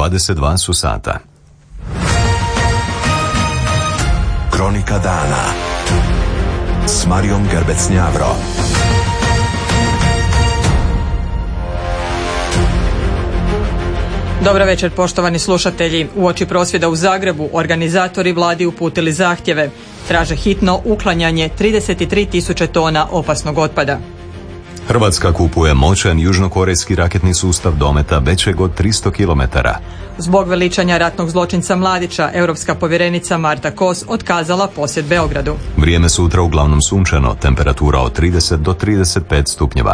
22 su sata. Kronika dana s Marijom Gerbec-Njavro. Dobra večer, poštovani slušatelji. Uoči prosvjeda u Zagrebu organizatori vladi uputili zahtjeve. Traže hitno uklanjanje 33.000 tona opasnog otpada. Hrvatska kupuje moćan južnokorejski raketni sustav dometa većeg od 300 km. Zbog veličanja ratnog zločinca Mladića, europska povjerenica Marta Kos otkazala posjet Beogradu. Vrijeme sutra uglavnom sunčano, temperatura od 30 do 35 stupnjeva.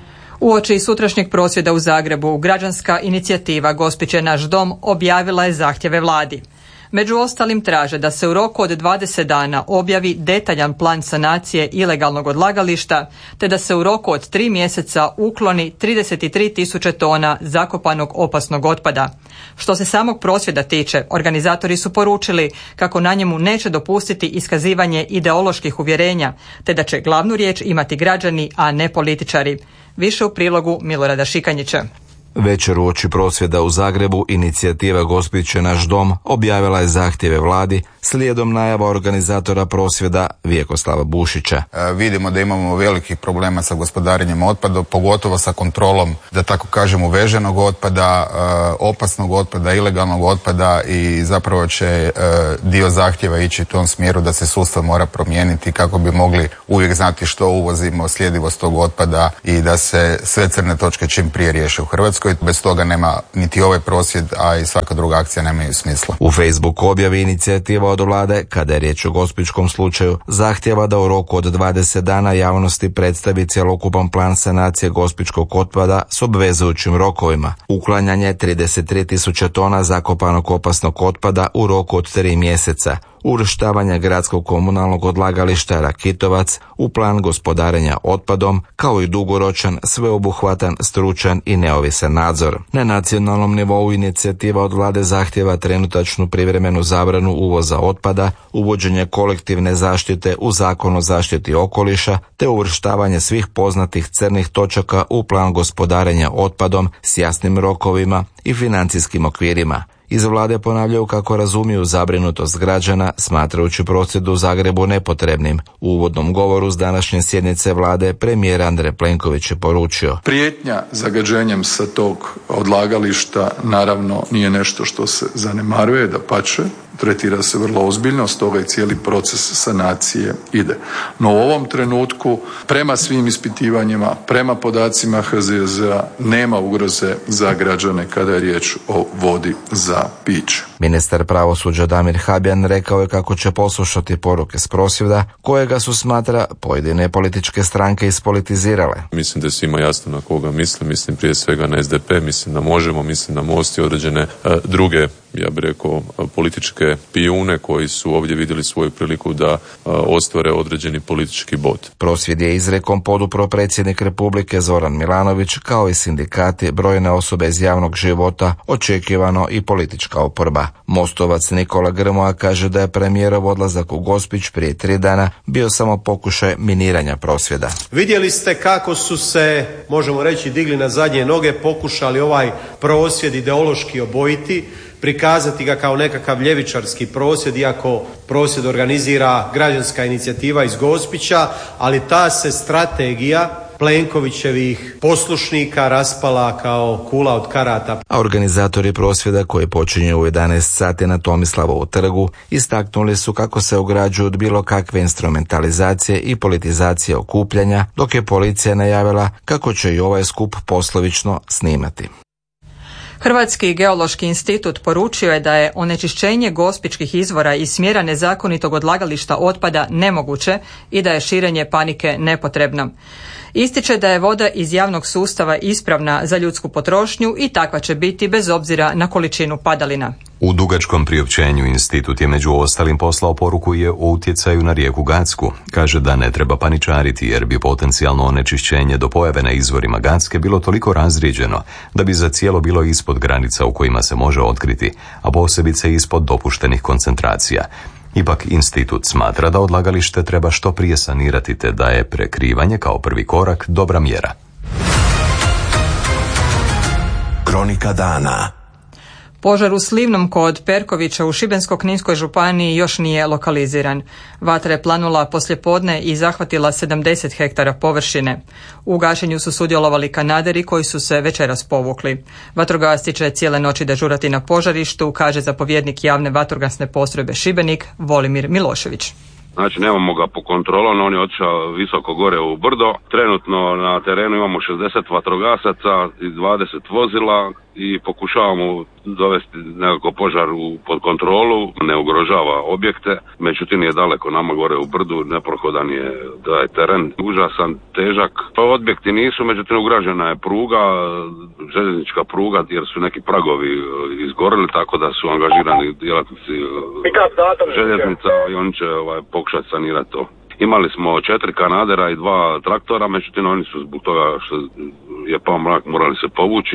Uoči sutrašnjeg prosvjeda u Zagrebu, građanska inicijativa Gospić je naš dom objavila je zahtjeve vladi. Među ostalim traže da se u roku od 20 dana objavi detaljan plan sanacije ilegalnog odlagališta, te da se u roku od 3 mjeseca ukloni 33.000 tona zakopanog opasnog otpada. Što se samog prosvjeda tiče, organizatori su poručili kako na njemu neće dopustiti iskazivanje ideoloških uvjerenja, te da će glavnu riječ imati građani, a ne političari. Više u prilogu Milorada Šikanjića. Večer uoči prosvjeda u Zagrebu inicijativa Gospić je naš dom objavila je zahtjeve vladi slijedom najava organizatora prosvjeda Vjekoslava Bušića. Vidimo da imamo velikih problema sa gospodarenjem otpada, pogotovo sa kontrolom, da tako kažem, uveženog otpada, opasnog otpada, ilegalnog otpada i zapravo će dio zahtjeva ići u tom smjeru da se sustav mora promijeniti kako bi mogli uvijek znati što uvozimo, sljedivost tog otpada i da se sve crne točke čim prije riješe u Hrvatskoj. Bez toga nema niti ovaj prosvjed, a i svaka druga akcija nemaju smisla. U Facebook objavi inicijativa od vlade, kada je riječ o gospićkom slučaju, zahtjeva da u roku od 20 dana javnosti predstavi cjelokupan plan sanacije gospićkog otpada s obvezujućim rokovima. Uklanjanje 33.000 tona zakopanog opasnog otpada u roku od 3 mjeseca. Uvrštavanje gradskog komunalnog odlagališta Rakitovac u plan gospodarenja otpadom, kao i dugoročan, sveobuhvatan, stručan i neovisan nadzor. Na nacionalnom nivou inicijativa od vlade zahtjeva trenutačnu privremenu zabranu uvoza otpada, uvođenje kolektivne zaštite u Zakon o zaštiti okoliša, te uvrštavanje svih poznatih crnih točaka u plan gospodarenja otpadom s jasnim rokovima i financijskim okvirima. Iz vlade ponavljaju kako razumiju zabrinutost građana, smatrajući prosvjed u Zagrebu nepotrebnim. U uvodnom govoru s današnje sjednice vlade premijer Andrej Plenković je poručio: prijetnja zagađenjem sa tog odlagališta naravno nije nešto što se zanemaruje, dapače, tretira se vrlo ozbiljno, stoga i cijeli proces sanacije ide. No u ovom trenutku, prema svim ispitivanjima, prema podacima HZJZ-a, nema ugroze za građane kada je riječ o vodi za piće. Ministar pravosuđa Damir Habijan rekao je kako će poslušati poruke s prosvjeda, kojega su, smatra, pojedine političke stranke ispolitizirale. Mislim da je svima jasno na koga mislim prije svega na SDP, mislim na Možemo, mislim na Most i određene druge, ja bih rekao, političke pijune koji su ovdje vidjeli svoju priliku da ostvare određeni politički bod. Prosvjed je izrekom podupro predsjednik Republike Zoran Milanović, kao i sindikati, brojne osobe iz javnog života, očekivano i politička oporba. Mostovac Nikola Grmoja kaže da je premijerov odlazak u Gospić prije 3 dana bio samo pokušaj miniranja prosvjeda. Vidjeli ste kako su se, možemo reći, digli na zadnje noge, pokušali ovaj prosvjed ideološki obojiti, prikazati ga kao nekakav ljevičarski prosvjed, iako prosvjed organizira građanska inicijativa iz Gospića, ali ta se strategija Plenkovićevih poslušnika raspala kao kula od karata. A organizatori prosvjeda, koji počinju u 11 sati na Tomislavovu trgu, istaknuli su kako se ograđuju od bilo kakve instrumentalizacije i politizacije okupljanja, dok je policija najavila kako će i ovaj skup poslovično snimati. Hrvatski geološki institut poručio je da je onečišćenje gospićkih izvora iz smjera nezakonitog odlagališta otpada nemoguće i da je širenje panike nepotrebno. Ističe da je voda iz javnog sustava ispravna za ljudsku potrošnju i takva će biti bez obzira na količinu padalina. U dugačkom priopćenju institut je među ostalim poslao poruku je o utjecaju na rijeku Gacku. Kaže da ne treba paničariti jer bi potencijalno onečišćenje do pojave na izvorima Gacke bilo toliko razrijeđeno da bi za cijelo bilo ispod granica u kojima se može otkriti, a posebice ispod dopuštenih koncentracija. Ipak institut smatra da odlagalište treba što prije sanirati te da je prekrivanje kao prvi korak dobra mjera. Kronika dana. Požar u Slivnom kod Perkovića u Šibensko-kninskoj županiji još nije lokaliziran. Vatra je planula poslijepodne i zahvatila 70 hektara površine. U gašenju su sudjelovali kanaderi koji su se večeras povukli. Vatrogasci će cijele noći dežurati na požarištu, kaže zapovjednik javne vatrogasne postrojbe Šibenik Volimir Milošević. Znači nemamo ga po kontrolom, on je otišao visoko gore u brdo. Trenutno na terenu imamo 60 vatrogasaca i 20 vozila i pokušavamo dovesti nekako požar pod kontrolu, ne ugrožava objekte, međutim je daleko nama gore u brdu, neprohodan je taj teren, užasan, težak. Objekti nisu, međutim ugrađena je pruga, željeznička pruga jer su neki pragovi izgorili, tako da su angažirani djelatnici željeznica i oni će pokušati sanirati to. Imali smo 4 kanadera i 2 traktora, međutim oni su zbog toga što je pao mrak morali se povući.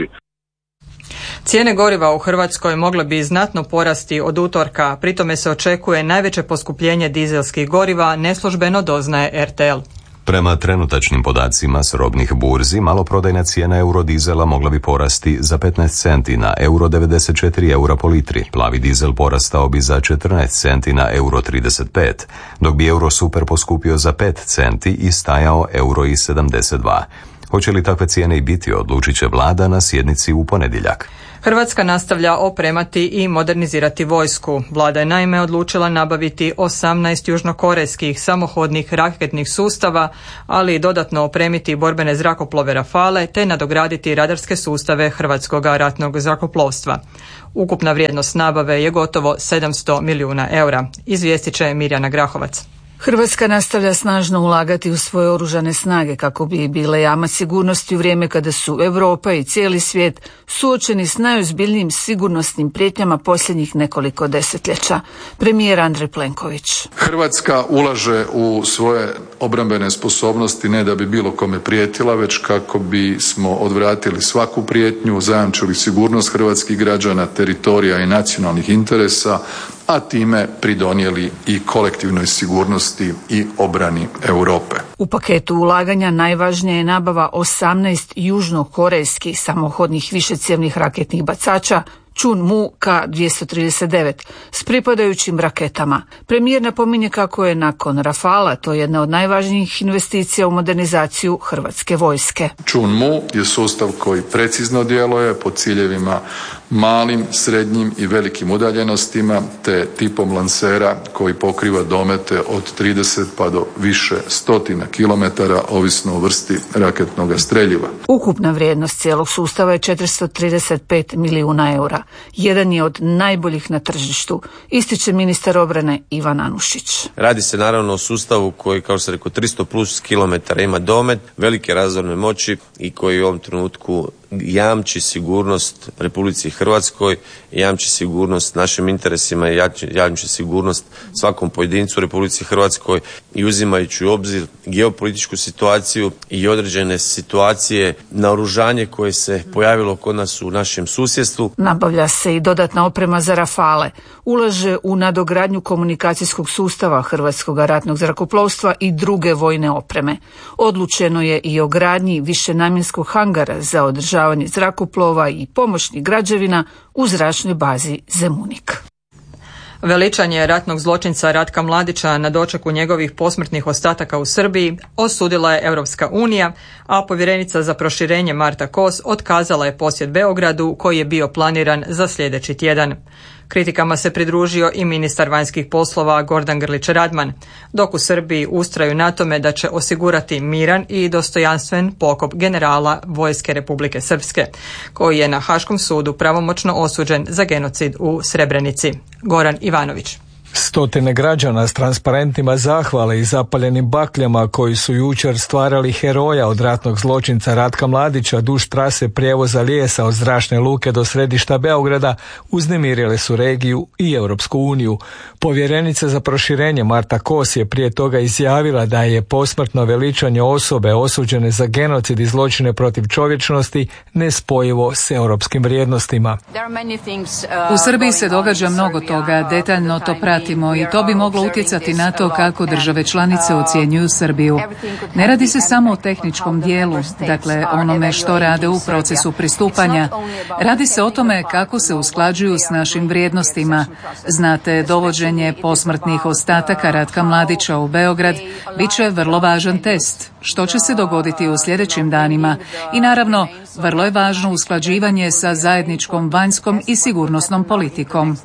Cijene goriva u Hrvatskoj mogle bi znatno porasti od utorka, pri tome se očekuje najveće poskupljenje dizelskih goriva, neslužbeno doznaje RTL. Prema trenutačnim podacima s robnih burzi, maloprodajna cijena eurodizela mogla bi porasti za 15 centi na euro 94 eura po litri. Plavi dizel porastao bi za 14 centi na euro 35, dok bi euro super poskupio za 5 centi i stajao euro i 72. Hoće li takve cijene i biti, odlučit će vlada na sjednici u ponedjeljak. Hrvatska nastavlja opremati i modernizirati vojsku. Vlada je naime odlučila nabaviti 18 južnokorejskih samohodnih raketnih sustava, ali i dodatno opremiti borbene zrakoplove Rafale te nadograditi radarske sustave Hrvatskog ratnog zrakoplovstva. Ukupna vrijednost nabave je gotovo 700 milijuna eura, izvijestit će Mirjana Grahovac. Hrvatska nastavlja snažno ulagati u svoje oružane snage kako bi bile jamac sigurnosti u vrijeme kada su Europa i cijeli svijet suočeni s najozbiljnijim sigurnosnim prijetnjama posljednjih nekoliko desetljeća. Premijer Andrej Plenković. Hrvatska ulaže u svoje obrambene sposobnosti ne da bi bilo kome prijetila, već kako bismo odvratili svaku prijetnju, zajamčili sigurnost hrvatskih građana, teritorija i nacionalnih interesa, a time pridonijeli i kolektivnoj sigurnosti i obrani Europe. U paketu ulaganja najvažnija je nabava 18 južnokorejskih samohodnih višecjevnih raketnih bacača Chunmoo K-239 s pripadajućim raketama. Premijer napominje kako je nakon Rafala to jedna od najvažnijih investicija u modernizaciju hrvatske vojske. Chunmoo je sustav koji precizno djeluje po ciljevima malim, srednjim i velikim udaljenostima te tipom lansera koji pokriva domete od 30 pa do više stotina kilometara ovisno o vrsti raketnog streljiva. Ukupna vrijednost cijelog sustava je 435 milijuna eura. Jedan je od najboljih na tržištu, ističe ministar obrane Ivan Anušić. Radi se naravno o sustavu koji, kao što se rekao, 300 plus kilometara ima domet, velike razorne moći i koji u ovom trenutku jamči sigurnost Republici Hrvatskoj, jamči sigurnost našim interesima i jamči sigurnost svakom pojedincu u Republici Hrvatskoj i uzimajući u obzir geopolitičku situaciju i određene situacije, naoružanje koje se pojavilo kod nas u našem susjedstvu. Nabavlja se i dodatna oprema za Rafale, ulaže u nadogradnju komunikacijskog sustava Hrvatskog ratnog zrakoplovstva i druge vojne opreme. Odlučeno je i o gradnji višenamjenskog hangara za održavanje zrakoplova i pomoćnih građevina u zračnoj bazi Zemunik. Veličanje ratnog zločinca Ratka Mladića na dočeku njegovih posmrtnih ostataka u Srbiji osudila je Europska unija, a povjerenica za proširenje Marta Kos otkazala je posjet Beogradu koji je bio planiran za sljedeći tjedan. Kritikama se pridružio i ministar vanjskih poslova Gordan Grlić Radman, dok u Srbiji ustraju na tome da će osigurati miran i dostojanstven pokop generala Vojske Republike Srpske, koji je na Haškom sudu pravomoćno osuđen za genocid u Srebrenici. Goran Ivanović. Stotine građana s transparentima zahvale i zapaljenim bakljama koji su jučer stvarali heroja od ratnog zločinca Ratka Mladića duž trase prijevoza lijesa od zračne luke do središta Beograda uznemirile su regiju i Europsku uniju. Povjerenica za proširenje Marta Kos je prije toga izjavila da je posmrtno veličanje osobe osuđene za genocid i zločine protiv čovječnosti nespojivo s europskim vrijednostima. U Srbiji se događa mnogo toga, detaljno to pratimo. pratimo i to bi moglo utjecati na to kako države članice ocjenjuju Srbiju. Ne radi se samo o tehničkom dijelu, dakle onome što rade u procesu pristupanja. Radi se o tome kako se usklađuju s našim vrijednostima. Znate, dovođenje posmrtnih ostataka Ratka Mladića u Beograd bit će vrlo važan test. Što će se dogoditi u sljedećim danima? I naravno, vrlo je važno usklađivanje sa zajedničkom vanjskom i sigurnosnom politikom.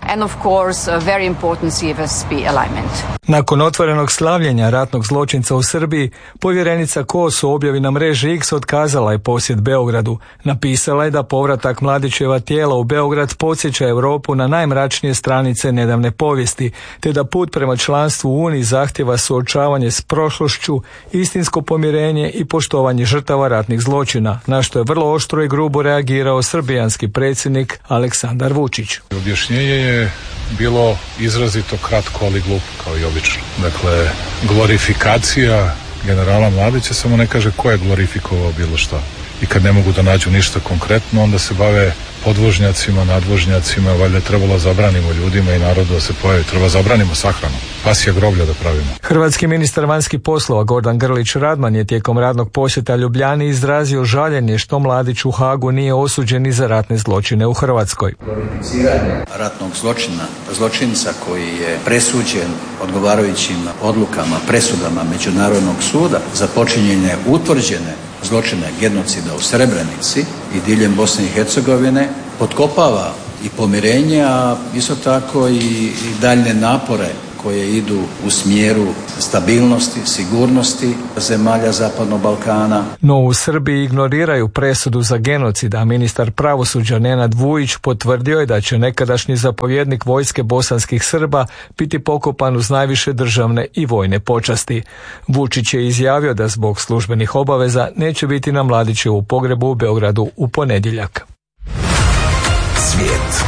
Nakon otvorenog slavljenja ratnog zločinca u Srbiji, povjerenica Kos u objavi na mreži X otkazala je posjet Beogradu. Napisala je da povratak Mladićeva tijela u Beograd podsjeća Europu na najmračnije stranice nedavne povijesti, te da put prema članstvu u Uniji zahtjeva suočavanje s prošlošću, istinsko pomirenje i poštovanje žrtava ratnih zločina, na što je vrlo oštro i grubo reagirao srbijanski predsjednik Aleksandar Vučić. Objašnjenje je bilo izrazito kratko, ali glupo, kao i obično. Dakle, glorifikacija generala Mladića, samo ne kaže ko je glorifikovao bilo šta. I kad ne mogu da nađu ništa konkretno, onda se bave podvožnjacima, nadvožnjacima, valjda je trebalo zabranimo ljudima i narodu da se pojavi. Treba zabranimo sahranu. Pasja groblja da pravimo. Hrvatski ministar vanjskih poslova Gordan Grlić Radman je tijekom radnog posjeta Ljubljani izrazio žaljenje što Mladić u Hagu nije osuđen i za ratne zločine u Hrvatskoj. Glorificiranje ratnog zločinca koji je presuđen odgovarajućim odlukama, presudama Međunarodnog suda za počinjenje utvrđene zločine genocida u Srebrenici i diljem Bosne i Hercegovine potkopava i pomirenje, a isto tako i daljne napore koje idu u smjeru stabilnosti, sigurnosti zemalja Zapadnog Balkana. No u Srbiji ignoriraju presudu za genocid, a ministar pravosuđa Nenad Vujić potvrdio je da će nekadašnji zapovjednik vojske bosanskih Srba biti pokopan uz najviše državne i vojne počasti. Vučić je izjavio da zbog službenih obaveza neće biti na Mladićevu pogrebu u Beogradu u ponedjeljak. Svijet.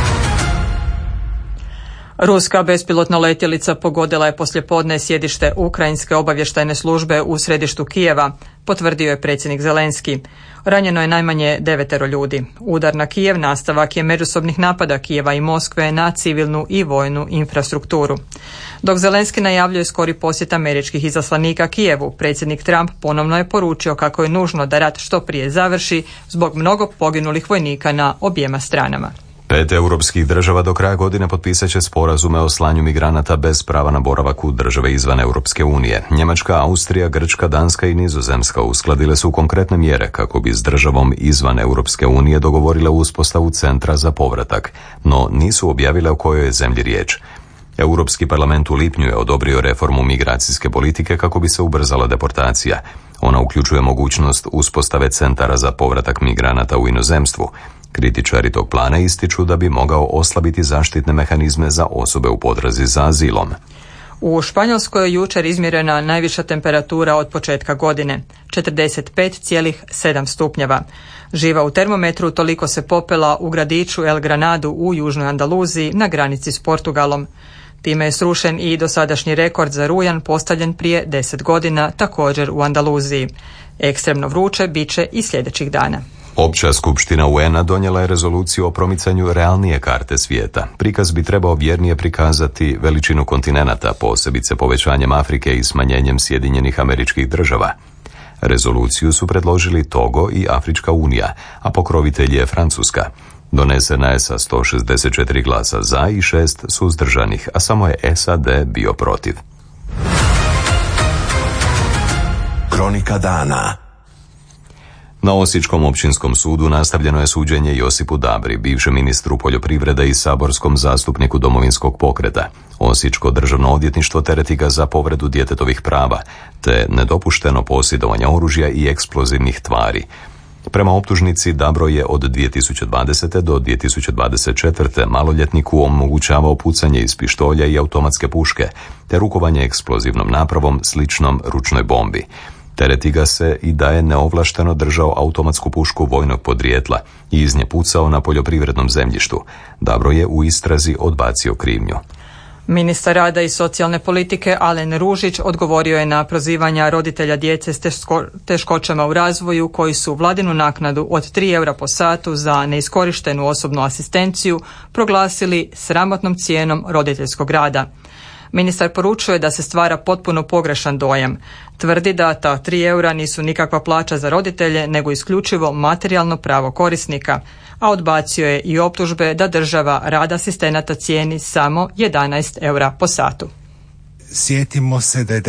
Ruska bespilotna letjelica pogodila je poslijepodne sjedište Ukrajinske obavještajne službe u središtu Kijeva, potvrdio je predsjednik Zelenski. Ranjeno je najmanje 9 ljudi. Udar na Kijev nastavak je međusobnih napada Kijeva i Moskve na civilnu i vojnu infrastrukturu. Dok Zelenski najavljuje skori posjet američkih izaslanika Kijevu, predsjednik Trump ponovno je poručio kako je nužno da rat što prije završi zbog mnogo poginulih vojnika na objema stranama. 5 europskih država do kraja godine potpisat će sporazume o slanju migranata bez prava na boravak u države izvan Europske unije. Njemačka, Austrija, Grčka, Danska i Nizozemska uskladile su konkretne mjere kako bi s državom izvan Europske unije dogovorile uspostavu centra za povratak, no nisu objavile o kojoj je zemlji riječ. Europski parlament u lipnju je odobrio reformu migracijske politike kako bi se ubrzala deportacija. Ona uključuje mogućnost uspostave centara za povratak migranata u inozemstvu. Kritičari tog plana ističu da bi mogao oslabiti zaštitne mehanizme za osobe u potrazi za azilom. U Španjolskoj je jučer izmjerena najviša temperatura od početka godine, 45,7 stupnjeva. Živa u termometru toliko se popela u gradiću El Granadu u južnoj Andaluziji na granici s Portugalom. Time je srušen i dosadašnji rekord za rujan postavljen prije 10 godina, također u Andaluziji. Ekstremno vruće bit će i sljedećih dana. Opća skupština UN-a donijela je rezoluciju o promicanju realnije karte svijeta. Prikaz bi trebao vjernije prikazati veličinu kontinenata, posebice povećanjem Afrike i smanjenjem Sjedinjenih Američkih Država. Rezoluciju su predložili Togo i Afrička unija, a pokrovitelj je Francuska. Donesena je sa 164 glasa za i 6 suzdržanih, a samo je SAD bio protiv. Kronika dana. Na Osječkom općinskom sudu nastavljeno je suđenje Josipu Dabri, bivšem ministru poljoprivrede i saborskom zastupniku Domovinskog pokreta. Osječko državno odvjetništvo tereti ga za povredu djetetovih prava, te nedopušteno posjedovanje oružja i eksplozivnih tvari. Prema optužnici, Dabro je od 2020. do 2024. maloljetniku omogućavao pucanje iz pištolja i automatske puške, te rukovanje eksplozivnom napravom sličnom ručnoj bombi. Tereti ga se i da je neovlašteno držao automatsku pušku vojnog podrijetla i iz nje pucao na poljoprivrednom zemljištu. Dabro je u istrazi odbacio krivnju. Ministar rada i socijalne politike Alen Ružić odgovorio je na prozivanja roditelja djece s teškoćama u razvoju koji su vladinu naknadu od 3 eura po satu za neiskorištenu osobnu asistenciju proglasili sramotnom cijenom roditeljskog rada. Ministar poručuje da se stvara potpuno pogrešan dojam. Tvrdi da ta 3 eura nisu nikakva plaća za roditelje, nego isključivo materijalno pravo korisnika, a odbacio je i optužbe da država rad asistenata cijeni samo 11 eura po satu. Sjetimo se da je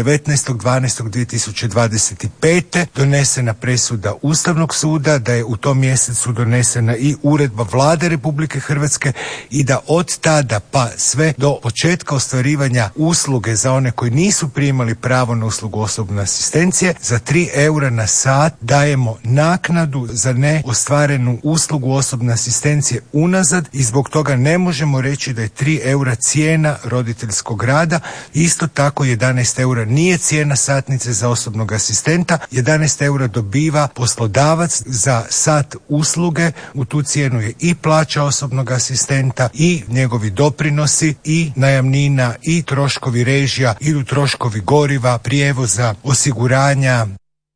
19.12.2025. donesena presuda Ustavnog suda, da je u tom mjesecu donesena i uredba Vlade Republike Hrvatske i da od tada pa sve do početka ostvarivanja usluge za one koji nisu primali pravo na uslugu osobne asistencije, za 3 eura na sat dajemo naknadu za neostvarenu uslugu osobne asistencije unazad i zbog toga ne možemo reći da je 3 eura cijena roditeljskog rada. Isto tako 11 eura nije cijena satnice za osobnog asistenta, 11 eura dobiva poslodavac za sat usluge, u tu cijenu je i plaća osobnog asistenta i njegovi doprinosi i najamnina i troškovi režija, idu troškovi goriva, prijevoza, osiguranja.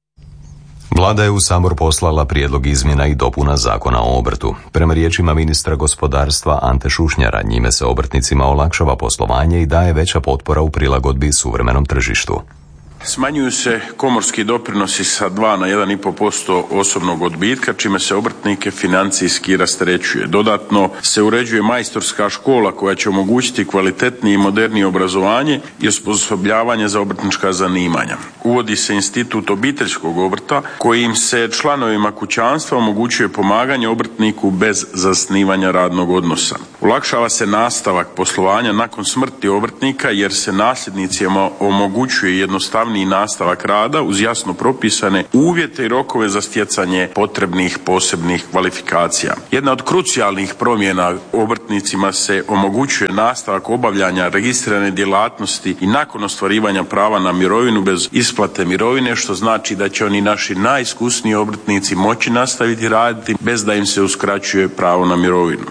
Vlada je u Sabor poslala prijedlog izmjena i dopuna Zakona o obrtu. Prema riječima ministra gospodarstva Ante Šušnjara, njime se obrtnicima olakšava poslovanje i daje veća potpora u prilagodbi suvremenom tržištu. Smanjuju se komorski doprinosi sa 2 na 1,5% osobnog odbitka, čime se obrtnike financijski rasterećuje. Dodatno se uređuje majstorska škola koja će omogućiti kvalitetnije i modernije obrazovanje i osposobljavanje za obrtnička zanimanja. Uvodi se institut obiteljskog obrta kojim se članovima kućanstva omogućuje pomaganje obrtniku bez zasnivanja radnog odnosa. Olakšava se nastavak poslovanja nakon smrti obrtnika jer se nasljednicima omogućuje jednostavniji nastavak rada uz jasno propisane uvjete i rokove za stjecanje potrebnih posebnih kvalifikacija. Jedna od krucijalnih promjena obrtnicima se omogućuje nastavak obavljanja registrirane djelatnosti i nakon ostvarivanja prava na mirovinu bez isplate mirovine, što znači da će oni naši najiskusniji obrtnici moći nastaviti raditi bez da im se uskraćuje pravo na mirovinu.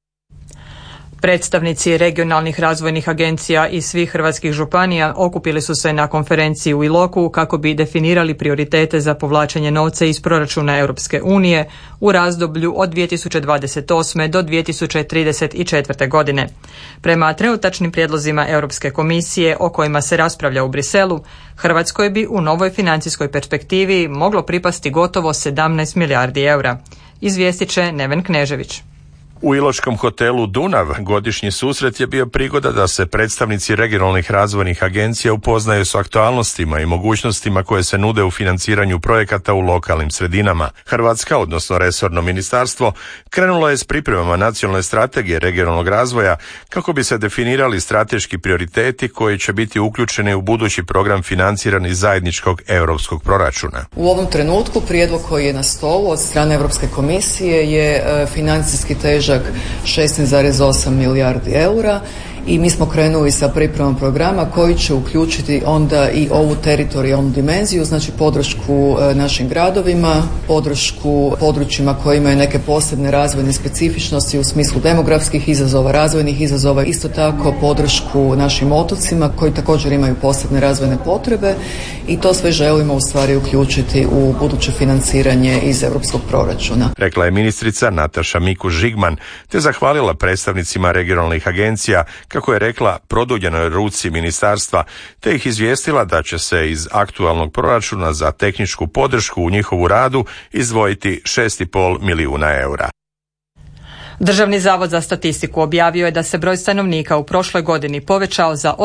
Predstavnici regionalnih razvojnih agencija i svih hrvatskih županija okupili su se na konferenciji u Iloku kako bi definirali prioritete za povlačenje novca iz proračuna Europske unije u razdoblju od 2028. do 2034. godine. Prema trenutačnim prijedlozima Europske komisije o kojima se raspravlja u Briselu, Hrvatskoj bi u novoj financijskoj perspektivi moglo pripasti gotovo 17 milijardi eura. Izvijestit će Neven Knežević. U iločkom hotelu Dunav godišnji susret je bio prigoda da se predstavnici regionalnih razvojnih agencija upoznaju s aktualnostima i mogućnostima koje se nude u financiranju projekata u lokalnim sredinama. Hrvatska, odnosno resorno ministarstvo, krenulo je s pripremama nacionalne strategije regionalnog razvoja kako bi se definirali strateški prioriteti koji će biti uključeni u budući program financiran iz zajedničkog europskog proračuna. U ovom trenutku prijedlog koji je na stolu od strane Europske komisije je financijski težak 16,8 milijardi eura i mi smo krenuli sa pripremom programa koji će uključiti onda i ovu teritorijalnu dimenziju, znači podršku našim gradovima, podršku područjima koji imaju neke posebne razvojne specifičnosti u smislu demografskih izazova, razvojnih izazova, isto tako podršku našim otocima koji također imaju posebne razvojne potrebe i to sve želimo u stvari uključiti u buduće financiranje iz europskog proračuna. Rekla je ministrica Nataša Mikuš-Žigman te zahvalila predstavnicima regionalnih agencija, kako je rekla, produljenoj ruci ministarstva, te ih izvijestila da će se iz aktualnog proračuna za tehničku podršku u njihovu radu izdvojiti 6,5 milijuna eura. Državni zavod za statistiku objavio je da se broj stanovnika u prošloj godini povećao za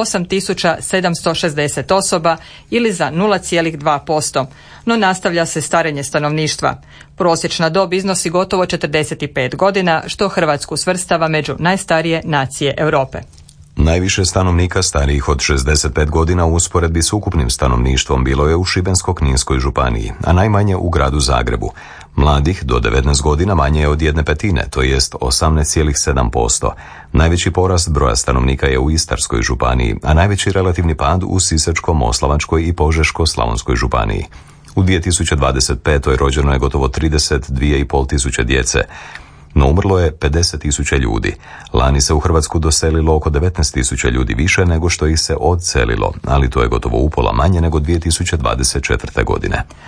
8.760 osoba ili za 0,2%, no nastavlja se starenje stanovništva. Prosječna dob iznosi gotovo 45 godina, što Hrvatsku svrstava među najstarije nacije Europe. Najviše stanovnika starijih od 65 godina u usporedbi s ukupnim stanovništvom bilo je u Šibensko-kninskoj županiji, a najmanje u gradu Zagrebu. Mladih do 19 godina manje je od 1/5, to jest 18,7%. Najveći porast broja stanovnika je u Istarskoj županiji, a najveći relativni pad u Sisačko-moslavačkoj i Požeško-slavonskoj županiji. U 2025. rođeno je gotovo 32,5 tisuće djece, no umrlo je 50.000 ljudi. Lani se u Hrvatsku doselilo oko 19.000 ljudi više nego što ih se odselilo, ali to je gotovo upola manje nego 2024. godine.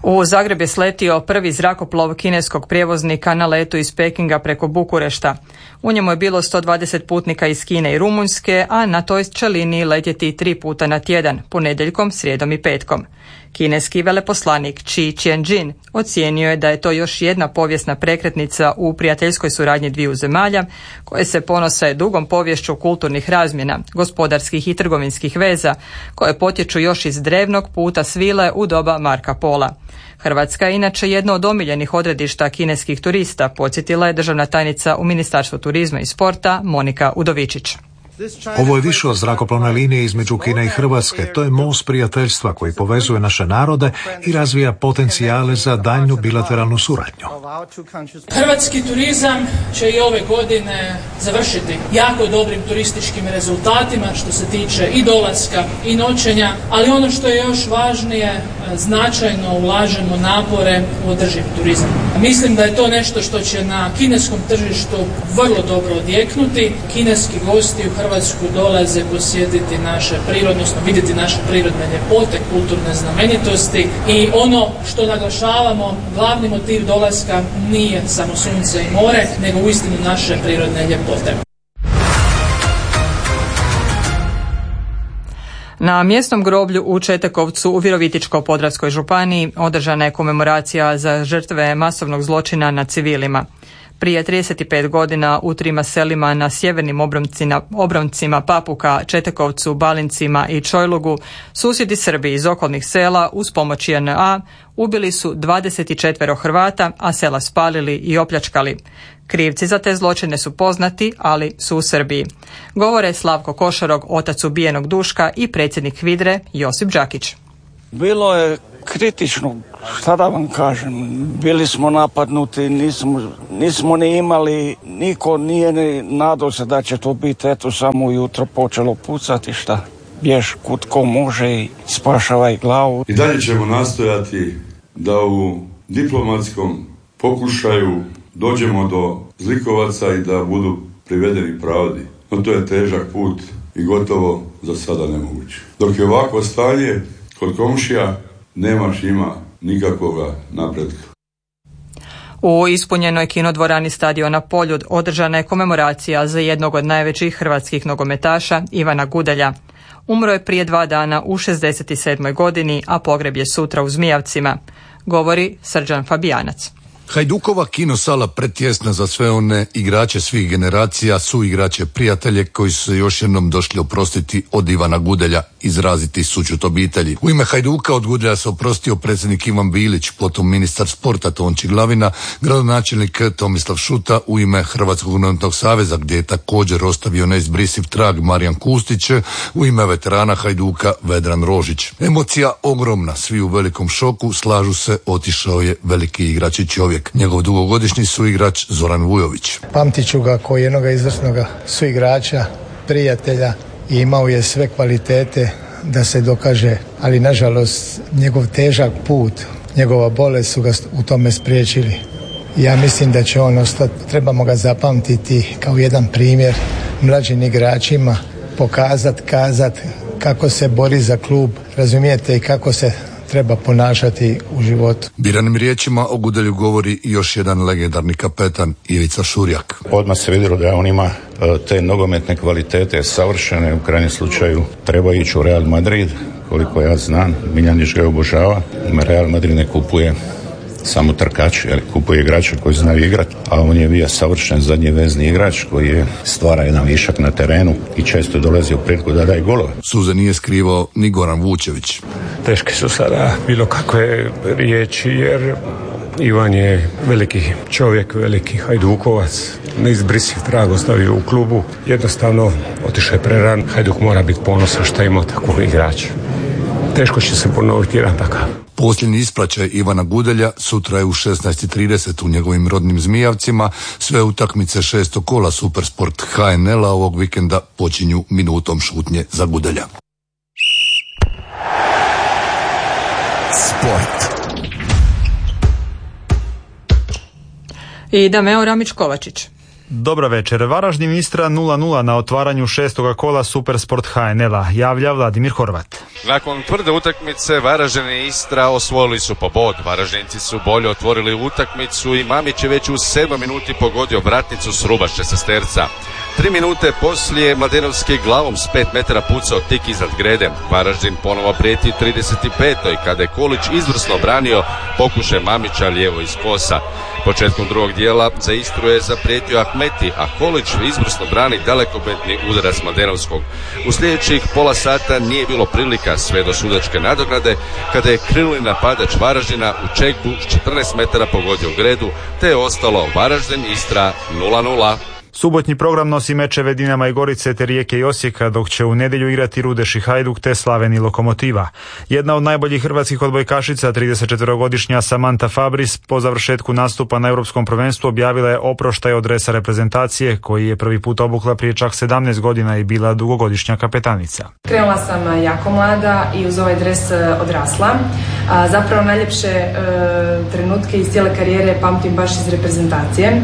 U Zagreb je sletio prvi zrakoplov kineskog prijevoznika na letu iz Pekinga preko Bukurešta. U njemu je bilo 120 putnika iz Kine i Rumunjske, a na toj će liniji letjeti 3 puta na tjedan, ponedjeljkom, srijedom i petkom. Kineski veleposlanik Xi Qianjin ocijenio je da je to još jedna povijesna prekretnica u prijateljskoj suradnji dviju zemalja, koje se ponose dugom poviješću kulturnih razmjena, gospodarskih i trgovinskih veza, koje potječu još iz drevnog puta svile u doba Marka Pola. Hrvatska je inače jedno od omiljenih odredišta kineskih turista, podsjetila je državna tajnica u Ministarstvu turizma i sporta Monika Udovičić. Ovo je više od zrakoplovne linije između Kine i Hrvatske. To je most prijateljstva koji povezuje naše narode i razvija potencijale za daljnju bilateralnu suradnju. Hrvatski turizam će i ove godine završiti jako dobrim turističkim rezultatima što se tiče i dolaska i noćenja, ali ono što je još važnije, značajno ulažemo napore u održiv turizam. Mislim da je to nešto što će na kineskom tržištu vrlo dobro odjeknuti. Kineski gosti u Hrvatsku dolaze posjetiti naše prirodne, odnosno vidjeti naše prirodne ljepote, kulturne znamenitosti i ono što naglašavamo, glavni motiv dolaska nije samo sunce i more, nego uistinu naše prirodne ljepote. Na mjesnom groblju u Četekovcu u Virovitičko-podravskoj županiji održana je komemoracija za žrtve masovnog zločina nad civilima. Prije 35 godina u 3 selima na sjevernim obroncima Papuka, Četekovcu, Balincima i Čojlugu susjedi Srbi iz okolnih sela uz pomoć JNA ubili su 24 Hrvata, a sela spalili i opljačkali. Krivci za te zločine su poznati, ali su u Srbiji. Govore Slavko Košarog, otac ubijenog Duška, i predsjednik HVIDRE Josip Đakić. Bilo je kritično, šta da vam kažem, bili smo napadnuti, nismo ni imali, niko nije ni nadao se da će to biti, eto samo ujutro počelo pucati, šta, bješ kud ko može i spašavaj glavu. I dalje ćemo nastojati da u diplomatskom pokušaju dođemo do zlikovaca i da budu privedeni pravdi. No to je težak put i gotovo za sada nemoguće. Dok je ovako stanje kod komšija, nemaš njima nikakvoga napretka. U ispunjenoj kinodvorani stadiona Poljud održana je komemoracija za jednog od najvećih hrvatskih nogometaša, Ivana Gudelja. Umro je prije 2 dana u 67. godini, a pogreb je sutra u Zmijavcima, govori Srđan Fabijanac. Hajdukova kinosala pretjesna za sve one igrače svih generacija, su igrače prijatelje koji su se još jednom došli oprostiti od Ivana Gudelja, izraziti sućut obitelji. U ime Hajduka od Gudelja se oprostio predsjednik Ivan Bilić, potom ministar sporta Tonči Glavina, gradonačelnik Tomislav Šuta u ime Hrvatskog nogometnog saveza, gdje je također ostavio neizbrisiv trag Marijan Kustić, u ime veterana Hajduka Vedran Rožić. Emocija ogromna, svi u velikom šoku, slažu se, otišao je veliki igrač i čovjek. Njegov dugogodišnji suigrač Zoran Vujović. Pamtit ću ga kao jednog izvrsnog suigrača, prijatelja, i imao je sve kvalitete da se dokaže, ali nažalost njegov težak put, njegova bolest su ga u tome spriječili. Ja mislim da će on ostati, trebamo ga zapamtiti kao jedan primjer mlađim igračima, pokazati, kazati kako se bori za klub, razumijete, i kako se treba ponašati u životu. Biranim riječima o Gudelju govori još jedan legendarni kapetan, Ivica Šurjak. Odmah se vidjelo da on ima te nogometne kvalitete savršene, u krajnjem slučaju treba ići u Real Madrid, koliko ja znam, Miljanić ga obožava, Real Madrid ne kupuje samo trkač, jer kupuje igrača koji znaju igrati, a on je bio savršen zadnji vezni igrač koji je stvara jedan višak na terenu i često dolazi u priliku da daje golove. Suze nije skrivao ni Goran Vučević. Teške su sada bilo kakve riječi, jer Ivan je veliki čovjek, veliki hajdukovac, neizbrisiv trag ostavio u klubu, jednostavno otišao je preran. Hajduk mora biti ponosan što ima takvog igrača. Teško će se ponoviti jedan takav. Posljednji ispraćaj Ivana Gudelja sutra je u 16:30 u njegovim rodnim Zmijavcima. Sve utakmice 6. kola Supersport HNL-a ovog vikenda počinju minutom šutnje za Gudelja. Sport. I Dameo Ramić-Kovačić. Dobra večer. Varaždin Istra 0-0 na otvaranju 6. kola Supersport HNL-a. Javlja Vladimir Horvat. Nakon tvrde utakmice Varaždin i Istra osvojili su pobod. Varaždinci su bolje otvorili utakmicu i Mamić je već u 7 minuti pogodio vratnicu s ruba šestesterca. 3 minute poslije Mladenovski glavom s 5 metara pucao tik iznad grede. Varaždin ponovo prijeti u 35. kada je Kolić izvrsno branio pokušaj Mamića lijevo iz kosa. Početkom drugog dijela za Istru je zaprijetio Ahmeti, a Kolić izvrsno brani dalekometni udarac Mladenovskog. U sljedećih pola sata nije bilo prilika sve do sudačke nadoknade kada je krilni napadač Varaždina u čekbu s 14 metara pogodio gredu, te je ostalo Varaždin Istra 0-0. Subotnji program nosi mečeve Dinama i Gorice te Rijeke i Osijeka, dok će u nedjelju igrati Rudeš i Hajduk te Slaven i Lokomotiva. Jedna od najboljih hrvatskih odbojkašica, 34-godišnja Samantha Fabris, po završetku nastupa na Europskom prvenstvu objavila je oproštaj od dresa reprezentacije, koji je prvi put obukla prije čak 17 godina i bila dugogodišnja kapetanica. Krenula sam jako mlada i uz ovaj dres odrasla. Zapravo najljepše trenutke iz cijele karijere pamtim baš iz reprezentacije.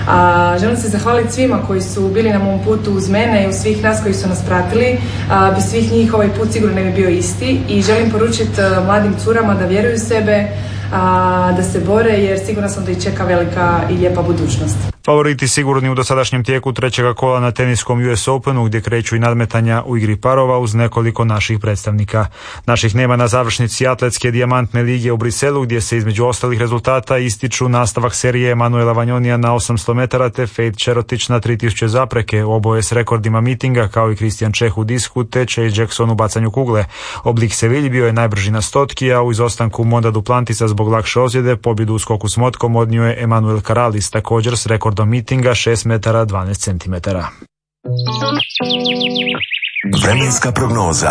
Želim se zahvaliti svima koji su bili na mom putu uz mene i uz svih nas koji su nas pratili. Bez svih njih ovaj put sigurno ne bi bio isti i želim poručiti mladim curama da vjeruju u sebe, da se bore, jer sigurno sam da ih čeka velika i lijepa budućnost. Favoriti sigurni u dosadašnjem tijeku trećega kola na teniskom US Openu, gdje kreću i nadmetanja u igri parova uz nekoliko naših predstavnika. Naših nema na završnici atletske dijamantne lige u Briselu, gdje se između ostalih rezultata ističu nastavak serije Emanuela Vanjonija na 800 metara te Fejt Čerotić na 3000 zapreke, oboje s rekordima mitinga, kao i Christian Čeh u disku te Chase Jackson u bacanju kugle. Oblik Sevilj bio je najbrži na stotki, a u izostanku Monda Duplantisa zbog lakše ozljede pobjedu u skoku s motkom odnio je Emanuel Karalis, također s rekordom do mitinga 6 metara 12 centimetara. Vremenska prognoza.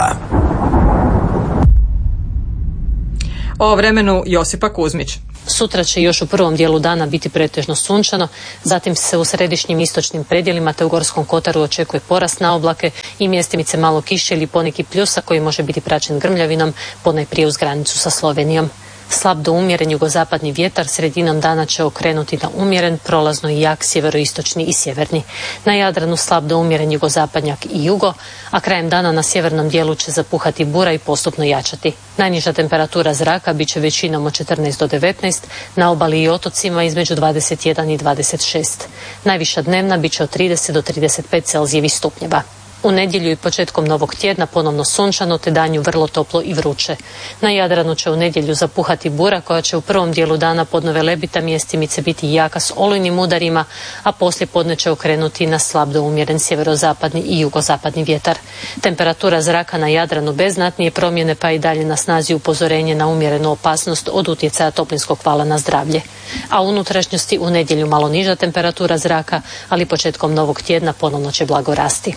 O vremenu Josipa Kuzmić. Sutra će još u prvom dijelu dana biti pretežno sunčano, zatim se u središnjim istočnim predjelima te u Gorskom kotaru očekuje porast na oblake i mjestimice malo kiše ili poneki pljusa koji može biti praćen grmljavinom, ponajprije uz granicu sa Slovenijom. Slab do umjeren jugozapadni vjetar sredinom dana će okrenuti na umjeren, prolazno i jak sjeveroistočni i sjeverni. Na Jadranu slab do umjeren jugozapadnjak i jugo, a krajem dana na sjevernom dijelu će zapuhati bura i postupno jačati. Najniža temperatura zraka bit će većinom od 14 do 19, na obali i otocima između 21 i 26. Najviša dnevna bit će od 30 do 35 Celzijevih stupnjeva. U nedjelju i početkom novog tjedna ponovno sunčano te danju vrlo toplo i vruće. Na Jadranu će u nedjelju zapuhati bura koja će u prvom dijelu dana podno Velebita mjestimice biti jaka s olujnim udarima, a poslije podne će okrenuti na slab do umjeren sjeverozapadni i jugozapadni vjetar. Temperatura zraka na Jadranu bez znatnije promjene pa i dalje na snazi upozorenje na umjerenu opasnost od utjecaja toplinskog vala na zdravlje. A u unutrašnjosti u nedjelju malo niža temperatura zraka, ali početkom novog tjedna ponovno će blago rasti.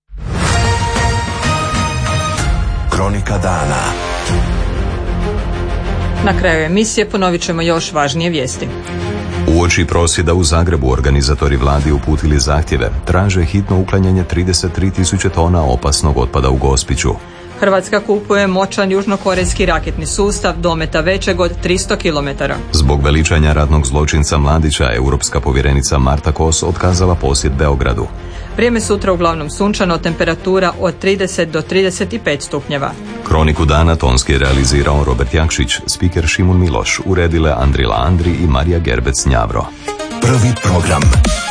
Kronika dana. Na kraju emisije ponovit ćemo još važnije vijesti. Uoči prosvjeda u Zagrebu organizatori vladi uputili zahtjeve. Traže hitno uklanjanje 33.000 tona opasnog otpada u Gospiću. Hrvatska kupuje moćan južnokorejski raketni sustav dometa većeg od 300 km. Zbog veličanja ratnog zločinca Mladića, europska povjerenica Marta Kos otkazala posjet Beogradu. Vrijeme sutra uglavnom sunčano, temperatura od 30 do 35 stupnjeva. Kroniku dana tonski je realizirao Robert Jakšić, spiker Šimun Miloš, uredile Andrila Andri i Marija Gerbec Njavro. Prvi program.